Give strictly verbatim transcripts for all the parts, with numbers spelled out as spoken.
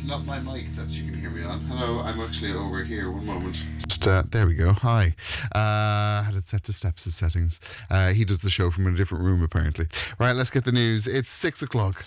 It's not my mic that you can hear me on. Hello, I'm actually over here. One moment. Just, uh, there we go. Hi. Uh, had it set to steps as settings. Uh, he does the show from a different room, apparently. Right, let's get the news. It's six o'clock.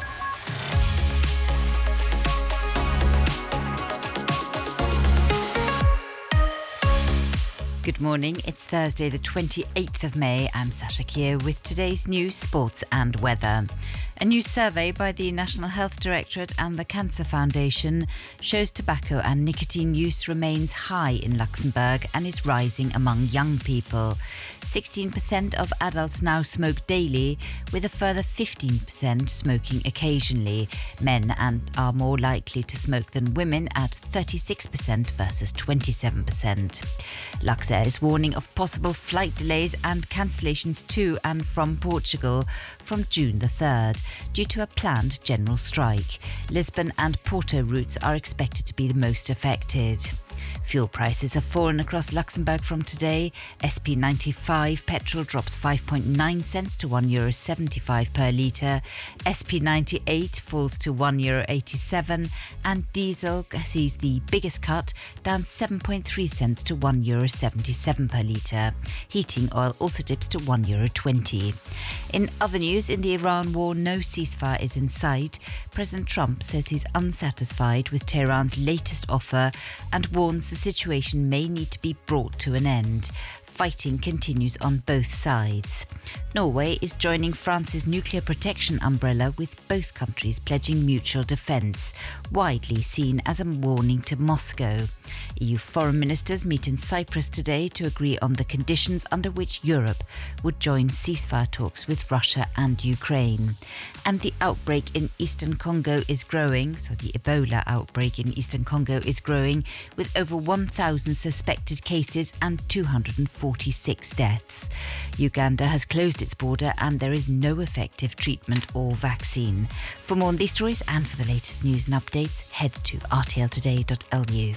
Good morning, it's Thursday the twenty-eighth of May. I'm Sasha Keir with today's news, sports and weather. A new survey by the National Health Directorate and the Cancer Foundation shows tobacco and nicotine use remains high in Luxembourg and is rising among young people. sixteen percent of adults now smoke daily, with a further fifteen percent smoking occasionally. Men and are more likely to smoke than women at thirty-six percent versus twenty-seven percent. Luxair is warning of possible flight delays and cancellations to and from Portugal from June the third due to a planned general strike. Lisbon and Porto routes are expected to be the most affected. Fuel prices have fallen across Luxembourg from today. S P ninety-five petrol drops five point nine cents to one euro seventy-five per litre. S P ninety-eight falls to one euro eighty-seven, and diesel sees the biggest cut, down seven point three cents to one euro seventy-seven per litre. Heating oil also dips to one euro twenty. In other news, in the Iran war, no ceasefire is in sight. President Trump says he's unsatisfied with Tehran's latest offer and warns the situation may need to be brought to an end. Fighting continues on both sides. Norway is joining France's nuclear protection umbrella, with both countries pledging mutual defence, widely seen as a warning to Moscow. E U foreign ministers meet in Cyprus today to agree on the conditions under which Europe would join ceasefire talks with Russia and Ukraine. And the outbreak in eastern Congo is growing, so the Ebola outbreak in eastern Congo is growing, with over one thousand suspected cases and two hundred forty-six deaths. Uganda has closed its border and there is no effective treatment or vaccine. For more on these stories and for the latest news and updates, head to r t l today dot l u.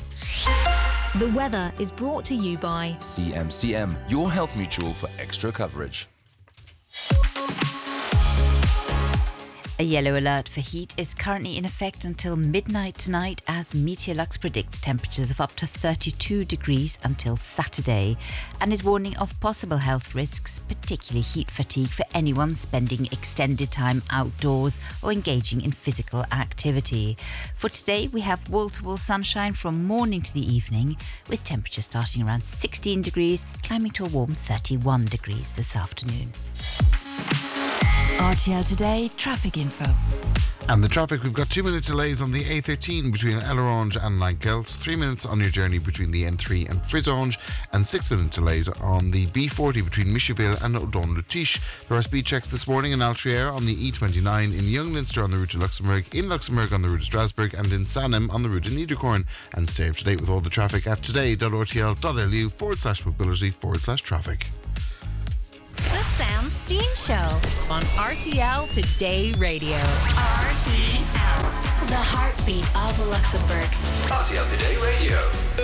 The weather is brought to you by C M C M, your health mutual for extra coverage. A yellow alert for heat is currently in effect until midnight tonight, as Meteorlux predicts temperatures of up to thirty-two degrees until Saturday, and is warning of possible health risks, particularly heat fatigue, for anyone spending extended time outdoors or engaging in physical activity. For today, we have wall-to-wall sunshine from morning to the evening, with temperatures starting around sixteen degrees, climbing to a warm thirty-one degrees this afternoon. R T L Today traffic info. And the traffic, we've got two minute delays on the A thirteen between Ellerange and Lankells, three minutes on your journey between the N three and Frisonge, and six minute delays on the B forty between Micheville and Odon-le-Tiche. There are speed checks this morning in Altrier on the E twenty-nine, in Young Leinster on the route to Luxembourg, in Luxembourg on the route to Strasbourg, and in Sanem on the route to Niederkorn. And stay up to date with all the traffic at today.rtl.lu forward slash mobility forward slash traffic. The Sam Steen Show on R T L Today Radio. R T L, the heartbeat of Luxembourg. R T L Today Radio.